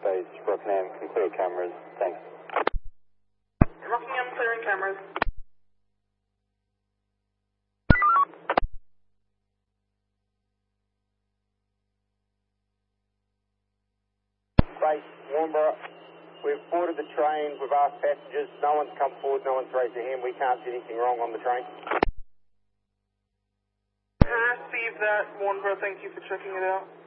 Base, Rockingham, can clear cameras. Thanks. Rockingham clearing cameras. Base, Warnborough. We've boarded the train, we've asked passengers, no one's come forward, no one's raised their hand, we can't see anything wrong on the train. I received that, Warnborough, thank you for checking it out.